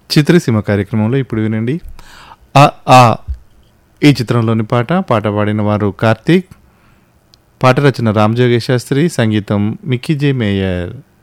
చిత్రసీమ కార్యక్రమంలో ఇప్పుడు వినండి ఆ ఆ ఈ చిత్రంలోని పాట పాడిన వారు కార్తీక్, పాట రచన రామ్ జోగేష్ శాస్త్రి, సంగీతం మిక్కీ జే మేయర్.